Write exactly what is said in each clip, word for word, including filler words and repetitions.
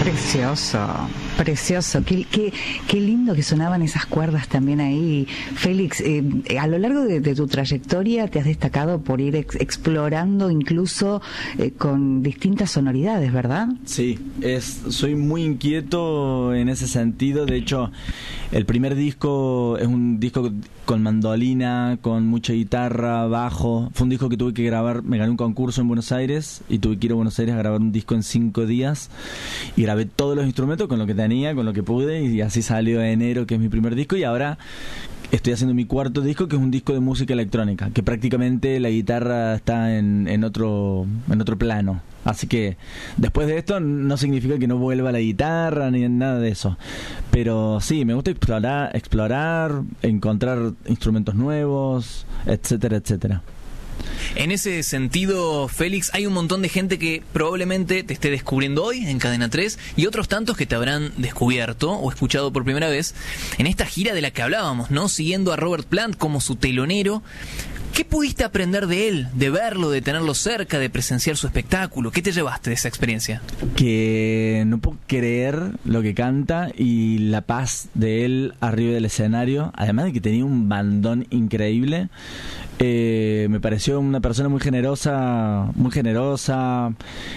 Precioso, precioso. Qué, qué, qué lindo que sonaban esas cuerdas también ahí. Félix, eh, a lo largo de, de tu trayectoria te has destacado por ir ex- explorando incluso eh, con distintas sonoridades, ¿verdad? Sí, es, soy muy inquieto en ese sentido. De hecho, el primer disco es un disco con mandolina, con mucha guitarra, bajo. Fue un disco que tuve que grabar, me gané un concurso en Buenos Aires y tuve que ir a Buenos Aires a grabar un disco en cinco días y grabé todos los instrumentos con lo que tenía, con lo que pude, y así salió Enero, que es mi primer disco, y ahora estoy haciendo mi cuarto disco, que es un disco de música electrónica, que prácticamente la guitarra está en, en otro en otro plano. Así que después de esto no significa que no vuelva la guitarra ni nada de eso. Pero sí, me gusta explorar, explorar, encontrar instrumentos nuevos, etcétera, etcétera. En ese sentido, Félix, hay un montón de gente que probablemente te esté descubriendo hoy en Cadena tres y otros tantos que te habrán descubierto o escuchado por primera vez en esta gira de la que hablábamos, ¿no? Siguiendo a Robert Plant como su telonero. ¿Qué pudiste aprender de él, de verlo, de tenerlo cerca, de presenciar su espectáculo? ¿Qué te llevaste de esa experiencia? Que no puedo creer lo que canta y la paz de él arriba del escenario, además de que tenía un bandón increíble. Eh, me pareció una persona muy generosa, muy generosa,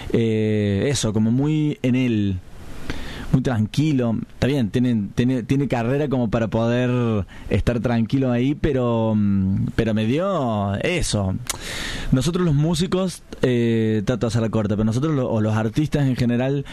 eh, eso, como muy en él, muy tranquilo. Está bien, tiene, tiene, tiene carrera como para poder estar tranquilo ahí, pero, pero me dio eso. Nosotros los músicos, eh, trato de hacer la corta, pero nosotros lo, o los artistas en general,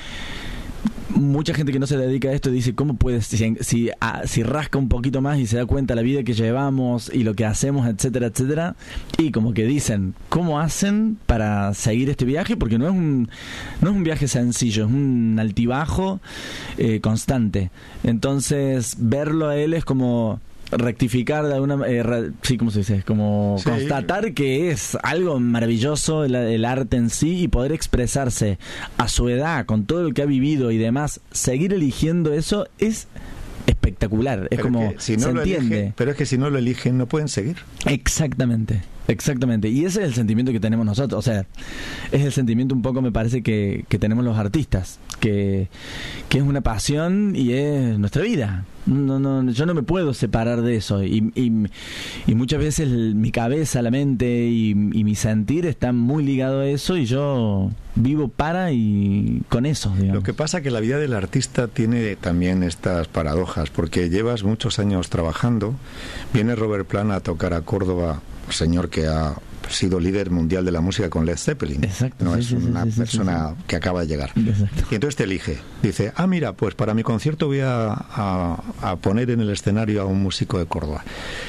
mucha gente que no se dedica a esto dice, ¿cómo puedes, si, si, ah, si rasca un poquito más y se da cuenta la vida que llevamos y lo que hacemos, etcétera, etcétera? Y como que dicen, ¿cómo hacen para seguir este viaje? Porque no es un, no es un viaje sencillo, es un altibajo eh, constante. Entonces, verlo a él es como rectificar de alguna eh, re, sí, ¿cómo se dice? Es como sí. Constatar que es algo maravilloso el, el arte en sí, y poder expresarse a su edad con todo lo que ha vivido y demás, seguir eligiendo eso es espectacular. Es pero como si no se lo entiende. Elige, pero es que si no lo eligen no pueden seguir. Exactamente. Exactamente, y ese es el sentimiento que tenemos nosotros, o sea, es el sentimiento un poco, me parece, que, que tenemos los artistas, que, que es una pasión y es nuestra vida. No, no, yo no me puedo separar de eso, y, y, y muchas veces mi cabeza, la mente y, y mi sentir están muy ligados a eso, y yo vivo para y con eso, digamos. Lo que pasa es que la vida del artista tiene también estas paradojas, porque llevas muchos años trabajando, viene Robert Plant a tocar a Córdoba, señor que ha sido líder mundial de la música con Led Zeppelin. Exacto, no sí, es sí, una sí, sí, persona sí, sí. que acaba de llegar. Exacto. Y entonces te elige. Dice, ah, mira, pues para mi concierto voy a, a, a poner en el escenario a un músico de Córdoba.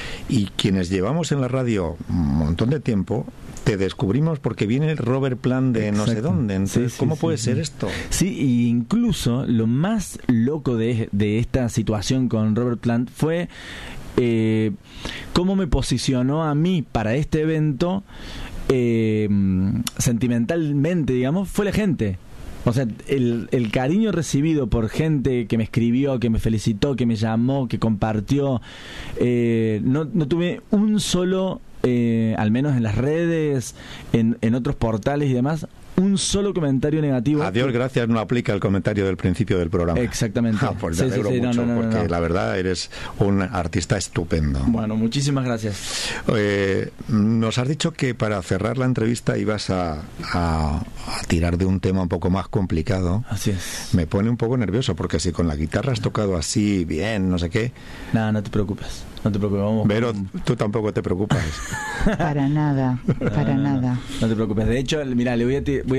Y quienes llevamos en la radio un montón de tiempo, te descubrimos porque viene el Robert Plant de Exacto. no sé dónde. Entonces, sí, sí, ¿cómo sí, puede sí. ser esto? Sí, y incluso lo más loco de, de esta situación con Robert Plant fue eh, cómo me posicionó a mí para este evento eh, sentimentalmente, digamos, fue la gente. O sea, el, el cariño recibido por gente que me escribió, que me felicitó, que me llamó, que compartió, eh, no, no tuve un solo, eh, al menos en las redes, en, en otros portales y demás, un solo comentario negativo. A Dios gracias no aplica el comentario del principio del programa. Exactamente. Ah, pues te sí, alegro sí, sí, mucho, no, no, no, porque no. la verdad eres un artista estupendo. Bueno, muchísimas gracias. Eh, nos has dicho que para cerrar la entrevista ibas a, a, a tirar de un tema un poco más complicado. Así es. Me pone un poco nervioso, porque si con la guitarra has tocado así, bien, no sé qué... Nada, no te preocupes. No te preocupes, vamos. Pero tú tampoco te preocupas. Para nada, para no, no, nada. No te preocupes. De hecho, mira, le voy a... T- voy